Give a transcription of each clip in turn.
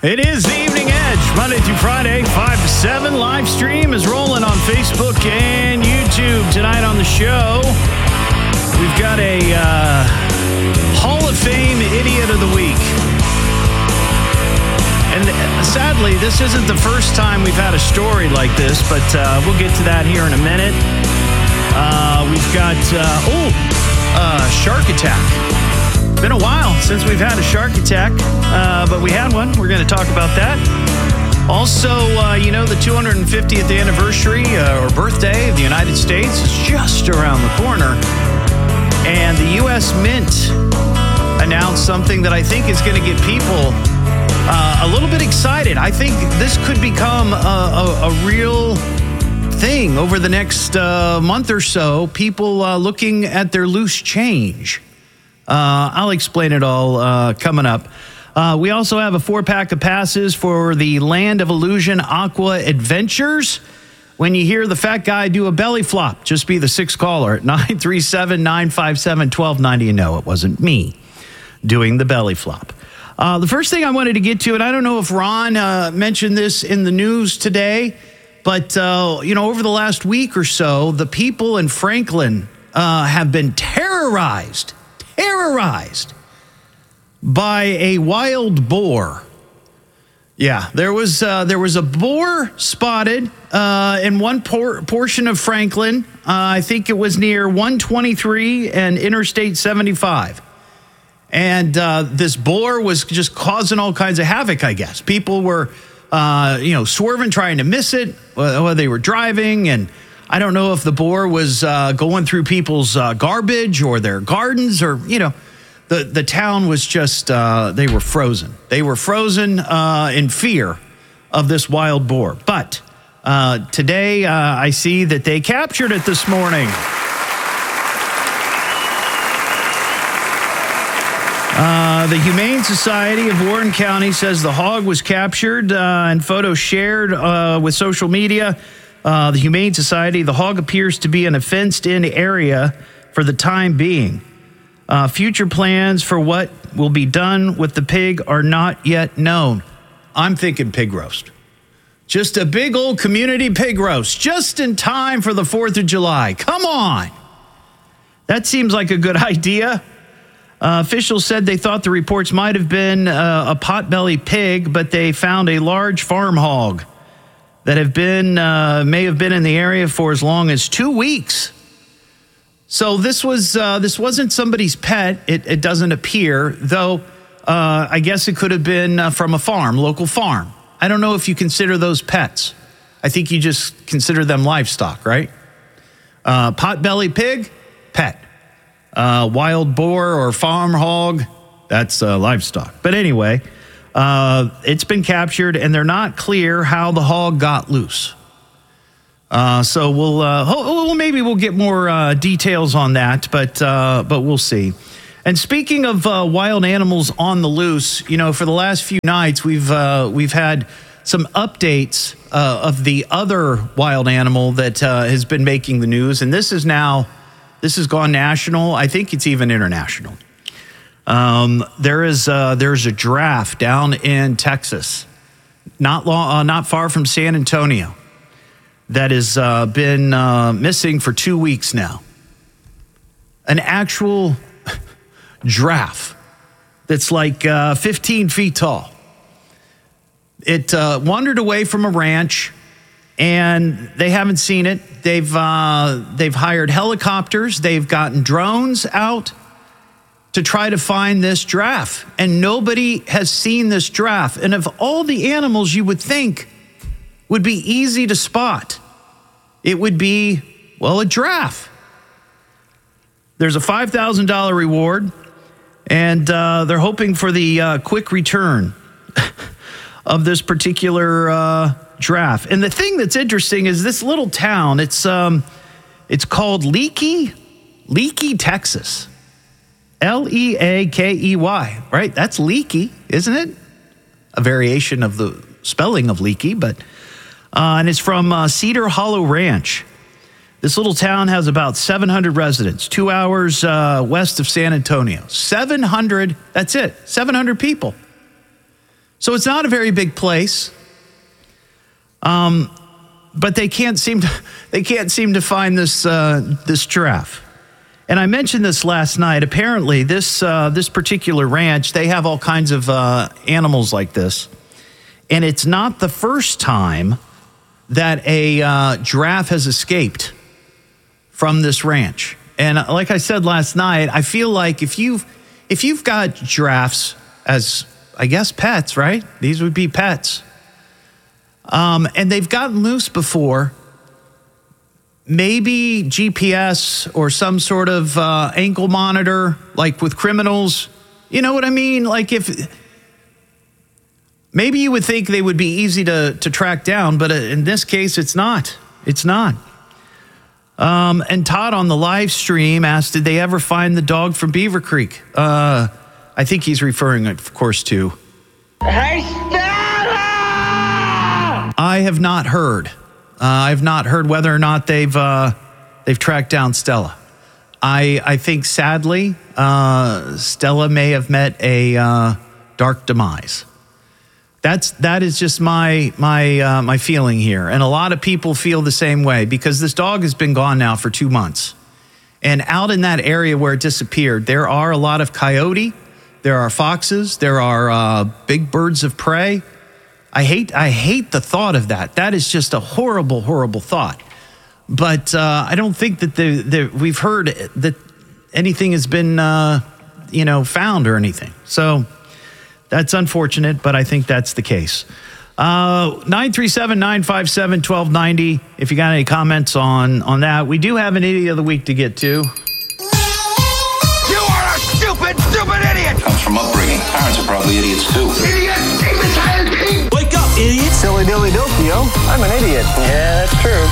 It is the Evening Edge, Monday through Friday, 5 to 7. Live stream is rolling on Facebook and YouTube. Tonight on the show, we've got a Hall of Fame Idiot of the Week. And sadly, this isn't the first time we've had a story like this, but we'll get to that here in a minute. We've got, shark attack. Been a while since we've had a shark attack, but we had one. We're going to talk about that. Also, the 250th anniversary or birthday of the United States is just around the corner. And the U.S. Mint announced something that I think is going to get people a little bit excited. I think this could become a real thing over the next month or so. People looking at their loose change. I'll explain it all coming up. We also have a 4-pack of passes for the Land of Illusion Aqua Adventures. When you hear the fat guy do a belly flop, just be the 6th caller at 937-957-1290. You know it wasn't me doing the belly flop. The first thing I wanted to get to, and I don't know if Ron mentioned this in the news today, but, over the last week or so, the people in Franklin have been terrorized by a wild boar. Yeah, there was a boar spotted in one portion of Franklin. I think it was near 123 and Interstate 75. And this boar was just causing all kinds of havoc, I guess. People were, swerving, trying to miss it while they were driving. And I don't know if the boar was going through people's garbage or their gardens or, the town was just, they were frozen. They were frozen in fear of this wild boar. But today I see that they captured it this morning. The Humane Society of Warren County says the hog was captured and photos shared with social media. The Humane Society, the hog appears to be in a fenced-in area for the time being. Future plans for what will be done with the pig are not yet known. I'm thinking pig roast. Just a big old community pig roast, just in time for the 4th of July. Come on. That seems like a good idea. Officials said they thought the reports might have been a potbelly pig, but they found a large farm hog that may have been in the area for as long as 2 weeks. So this wasn't somebody's pet. It doesn't appear, though. I guess it could have been from a farm, local farm. I don't know if you consider those pets. I think you just consider them livestock, right? Potbelly pig, pet. Wild boar or farm hog, that's livestock. But anyway, it's been captured, and they're not clear how the hog got loose. So maybe we'll get more details on that, but we'll see. And speaking of wild animals on the loose, for the last few nights we've had some updates of the other wild animal that has been making the news, and this has gone national. I think it's even international. There's a giraffe down in Texas, not far from San Antonio, that has been missing for 2 weeks now. An actual giraffe that's like 15 feet tall. It wandered away from a ranch, and they haven't seen it. They've hired helicopters. They've gotten drones out to try to find this giraffe, and nobody has seen this giraffe. And of all the animals you would think would be easy to spot, it would be, a giraffe. There's a $5,000 reward, and they're hoping for the quick return of this particular giraffe. And the thing that's interesting is this little town, it's called Leakey, Texas. Leakey, right? That's Leakey, isn't it? A variation of the spelling of leaky, but and it's from Cedar Hollow Ranch. This little town has about 700 residents, 2 hours west of San Antonio. 700, that's it, 700 people. So it's not a very big place. But they can't seem to find this giraffe. And I mentioned this last night. Apparently, this particular ranch, they have all kinds of animals like this. And it's not the first time that a giraffe has escaped from this ranch. And like I said last night, I feel like if you've got giraffes as, I guess, pets, right? These would be pets. And they've gotten loose before. Maybe GPS or some sort of ankle monitor, like with criminals. You know what I mean? Like maybe you would think they would be easy to track down, but in this case, it's not. It's not. And Todd on the live stream asked, did they ever find the dog from Beaver Creek? I think he's referring, of course, to... Hey, Stella! I have not heard. I've not heard whether or not they've tracked down Stella. I think, sadly, Stella may have met a dark demise. That is just my feeling here, and a lot of people feel the same way because this dog has been gone now for 2 months, and out in that area where it disappeared, there are a lot of coyote, there are foxes, there are big birds of prey. I hate the thought of that. That is just a horrible, horrible thought. But I don't think that we've heard that anything has been, found or anything. So that's unfortunate, but I think that's the case. 937-957-1290. If you got any comments on that, we do have an idiot of the week to get to. You are a stupid, stupid idiot! Comes from upbringing. Parents are probably idiots too. Idiot! Demon-child pig! Wake up, idiot! Silly dilly dokio. I'm an idiot. Yeah, that's true.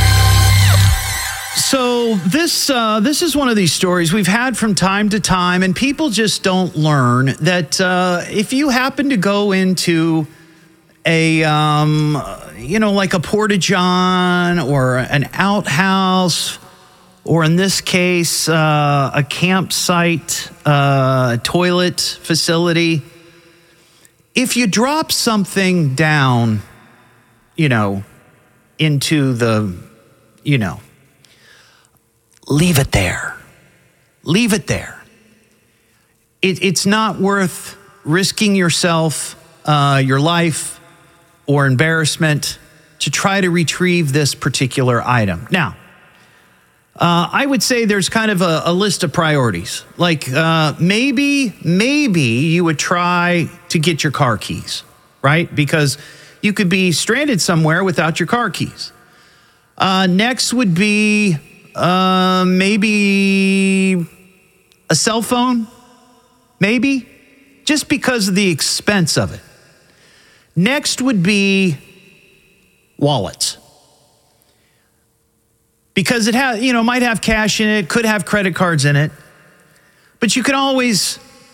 So this is one of these stories we've had from time to time, and people just don't learn that if you happen to go into a like a porta-john or an outhouse, or in this case a campsite, toilet facility, if you drop something down, into the, leave it there. Leave it there. It's not worth risking yourself, your life, or embarrassment to try to retrieve this particular item. Now, I would say there's kind of a list of priorities. Like maybe you would try to get your car keys, right? Because you could be stranded somewhere without your car keys. Next would be maybe a cell phone, maybe, just because of the expense of it. Next would be wallets, because it might have cash in it, could have credit cards in it, but you can always,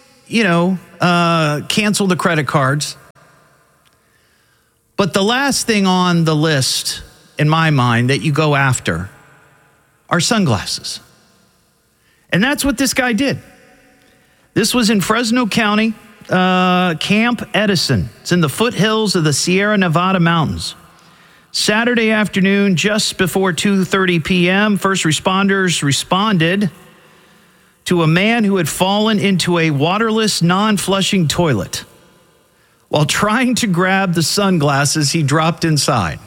cancel the credit cards. But the last thing on the list, in my mind, that you go after are sunglasses. And that's what this guy did. This was in Fresno County, Camp Edison. It's in the foothills of the Sierra Nevada mountains. Saturday afternoon, just before 2:30 p.m., first responders responded to a man who had fallen into a waterless, non-flushing toilet while trying to grab the sunglasses he dropped inside.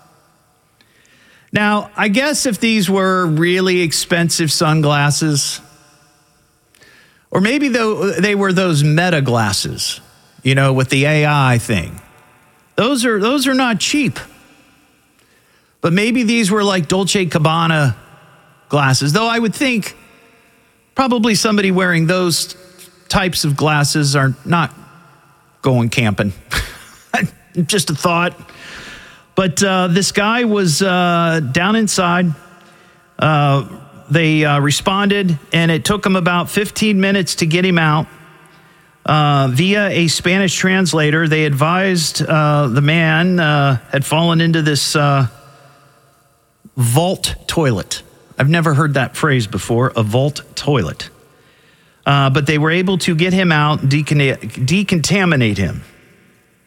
Now, I guess if these were really expensive sunglasses, or maybe they were those Meta glasses, with the AI thing. Those are not cheap. But maybe these were like Dolce & Gabbana glasses, though I would think probably somebody wearing those types of glasses are not going camping. Just a thought. But this guy was down inside. They responded, and it took them about 15 minutes to get him out. Via a Spanish translator, they advised the man had fallen into this vault toilet. I've never heard that phrase before, a vault toilet. But they were able to get him out, decontaminate him.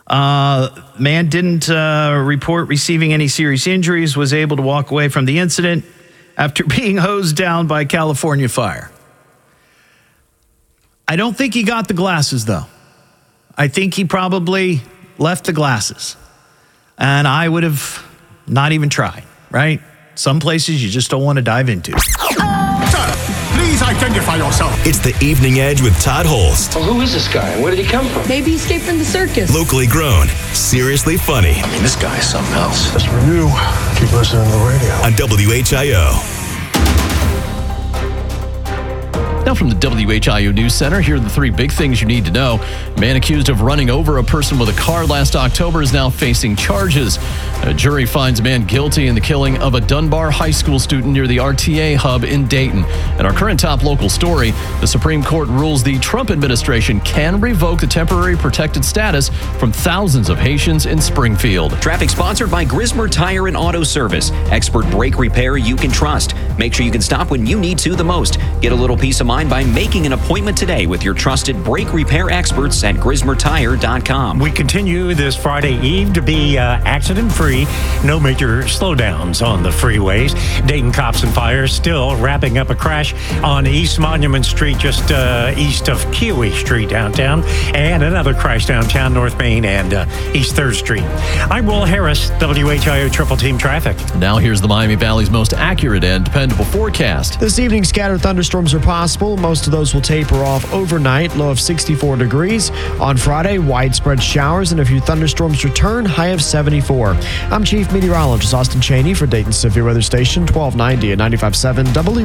Man didn't report receiving any serious injuries, was able to walk away from the incident after being hosed down by California fire. I don't think he got the glasses, though. I think he probably left the glasses. And I would have not even tried, right? Some places you just don't want to dive into. Please identify yourself. It's the Evening Edge with Todd Holst. Well, who is this guy and where did he come from? Maybe he escaped from the circus. Locally grown, seriously funny. I mean, this guy is something else. Just for you, keep listening to the radio. On WHIO. Now from the WHIO News Center, here are the three big things you need to know. A man accused of running over a person with a car last October is now facing charges. A jury finds a man guilty in the killing of a Dunbar High School student near the RTA hub in Dayton. And our current top local story, the Supreme Court rules the Trump administration can revoke the temporary protected status from thousands of Haitians in Springfield. Traffic sponsored by Grismer Tire and Auto Service. Expert brake repair you can trust. Make sure you can stop when you need to the most. Get a little peace of mind by making an appointment today with your trusted brake repair experts at GrismerTire.com. We continue this Friday Eve to be accident-free. No major slowdowns on the freeways. Dayton Cops and Fire still wrapping up a crash on East Monument Street, just east of Kiwi Street downtown, and another crash downtown North Main and East 3rd Street. I'm Will Harris, WHIO Triple Team Traffic. Now here's the Miami Valley's most accurate and dependable forecast. This evening, scattered thunderstorms are possible. Most of those will taper off overnight, low of 64 degrees. On Friday, widespread showers and a few thunderstorms return, high of 74. I'm Chief Meteorologist Austin Cheney for Dayton Severe Weather Station 1290 and 95.7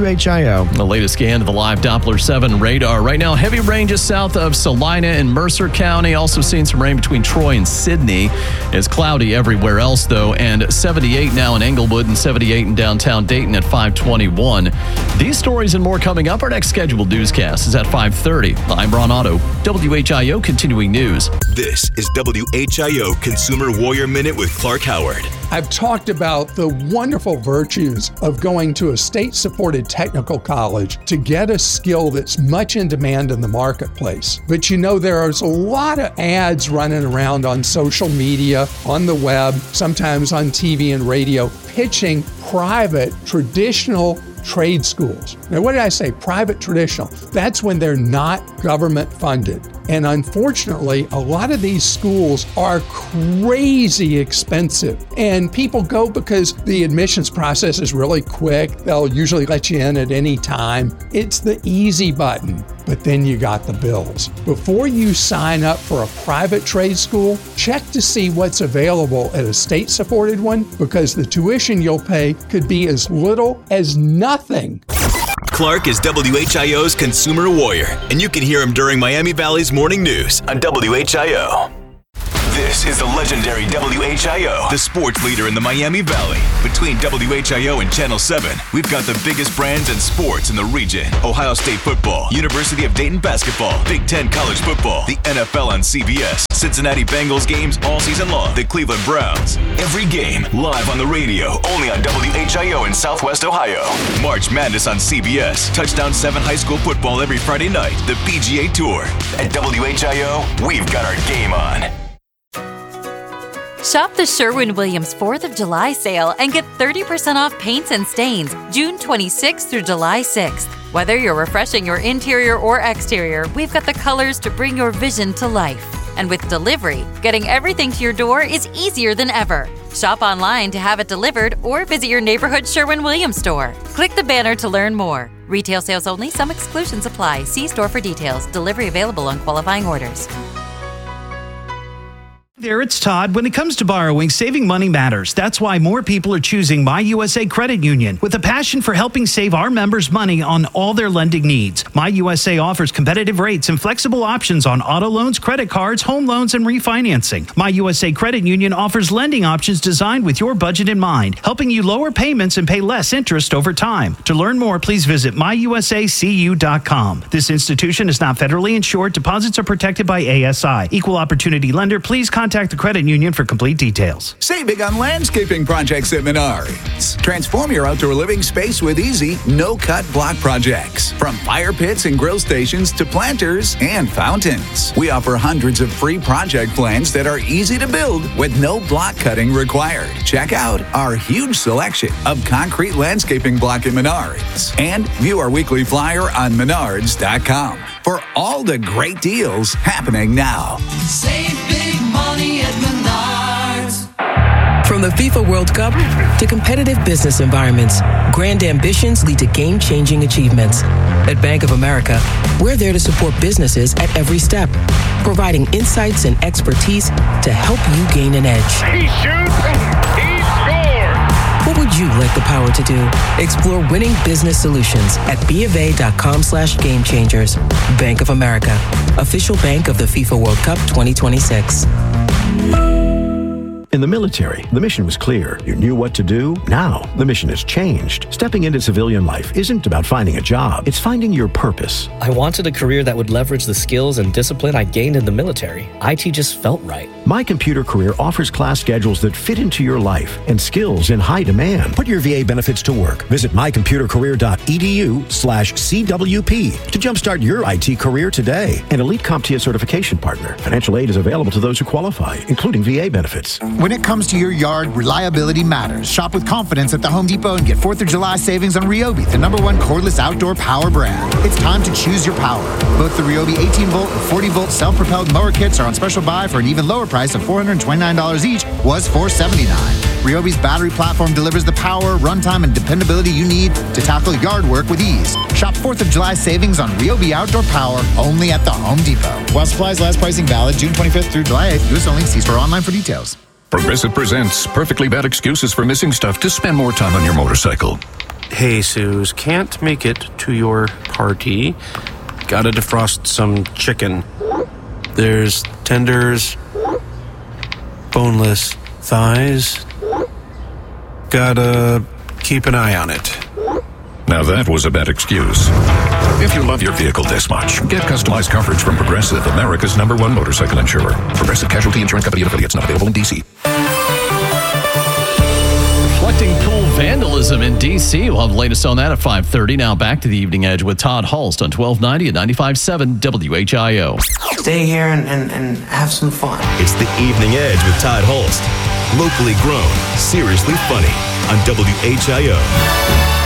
WHIO. The latest scan of the live Doppler 7 radar. Right now, heavy rain just south of Salina and Mercer County. Also seeing some rain between Troy and Sydney. It's cloudy everywhere else, though, and 78 now in Englewood and 78 in downtown Dayton at 521. These stories and more coming up. Our next scheduled newscast is at 5:30. I'm Ron Otto, WHIO Continuing News. This is WHIO Consumer Warrior Minute with Clark Howard. I've talked about the wonderful virtues of going to a state-supported technical college to get a skill that's much in demand in the marketplace. But you know, there's a lot of ads running around on social media, on the web, sometimes on TV and radio, pitching private, traditional trade schools. Now, what did I say? Private traditional. That's when they're not government funded. And unfortunately, a lot of these schools are crazy expensive. And people go because the admissions process is really quick. They'll usually let you in at any time. It's the easy button, but then you got the bills. Before you sign up for a private trade school, check to see what's available at a state-supported one, because the tuition you'll pay could be as little as nothing. Clark is WHIO's Consumer Warrior, and you can hear him during Miami Valley's morning news on WHIO. This is the legendary WHIO, the sports leader in the Miami Valley. Between WHIO and Channel 7, we've got the biggest brands and sports in the region. Ohio State football, University of Dayton basketball, Big Ten college football, the NFL on CBS, Cincinnati Bengals games all season long, the Cleveland Browns. Every game live on the radio, only on WHIO in Southwest Ohio. March Madness on CBS, Touchdown 7 high school football every Friday night, the PGA Tour. At WHIO, we've got our game on. Shop the Sherwin-Williams 4th of July sale and get 30% off paints and stains June 26th through July 6th. Whether you're refreshing your interior or exterior, we've got the colors to bring your vision to life. And with delivery, getting everything to your door is easier than ever. Shop online to have it delivered or visit your neighborhood Sherwin-Williams store. Click the banner to learn more. Retail sales only. Some exclusions apply. See store for details. Delivery available on qualifying orders. There, it's Todd. When it comes to borrowing, saving money matters. That's why more people are choosing My USA Credit Union with a passion for helping save our members money on all their lending needs. My USA offers competitive rates and flexible options on auto loans, credit cards, home loans, and refinancing. My USA Credit Union offers lending options designed with your budget in mind, helping you lower payments and pay less interest over time. To learn more, please visit myusacu.com. This institution is not federally insured. Deposits are protected by ASI. Equal opportunity lender. Please contact contact the credit union for complete details. Save big on landscaping projects at Menards. Transform your outdoor living space with easy, no-cut block projects. From fire pits and grill stations to planters and fountains. We offer hundreds of free project plans that are easy to build with no block cutting required. Check out our huge selection of concrete landscaping block at Menards. And view our weekly flyer on menards.com for all the great deals happening now. Save big money at Menards. From the FIFA World Cup to competitive business environments, grand ambitions lead to game-changing achievements. At Bank of America, we're there to support businesses at every step, providing insights and expertise to help you gain an edge. He shoots, he scores! What would you like the power to do? Explore winning business solutions at BofA.com/gamechangers. Bank of America, official bank of the FIFA World Cup 2026. In the military, the mission was clear. You knew what to do. Now, the mission has changed. Stepping into civilian life isn't about finding a job. It's finding your purpose. I wanted a career that would leverage the skills and discipline I gained in the military. IT just felt right. My Computer Career offers class schedules that fit into your life and skills in high demand. Put your VA benefits to work. Visit mycomputercareer.edu/CWP to jumpstart your IT career today. An elite CompTIA certification partner. Financial aid is available to those who qualify, including VA benefits. When it comes to your yard, reliability matters. Shop with confidence at the Home Depot and get 4th of July savings on Ryobi, the #1 cordless outdoor power brand. It's time to choose your power. Both the Ryobi 18-volt and 40-volt self-propelled mower kits are on special buy for an even lower price of $429 each, was $479. Ryobi's battery platform delivers the power, runtime, and dependability you need to tackle yard work with ease. Shop 4th of July savings on Ryobi outdoor power only at the Home Depot. While supplies last, pricing valid June 25th through July 8th. U.S. only. See store online for details. Progressive presents perfectly bad excuses for missing stuff to spend more time on your motorcycle. Hey, Suze, can't make it to your party. Gotta defrost some chicken. There's tenders, boneless thighs. Gotta keep an eye on it. Now that was a bad excuse. If you love your vehicle this much, get customized coverage from Progressive, America's #1 motorcycle insurer. Progressive Casualty Insurance Company and affiliates, not available in D.C. Reflecting pool vandalism in D.C. We'll have the latest on that at 5:30. Now back to the Evening Edge with Todd Hulst on 1290 and 95.7 WHIO. Stay here and have some fun. It's the Evening Edge with Todd Hulst. Locally grown, seriously funny on WHIO.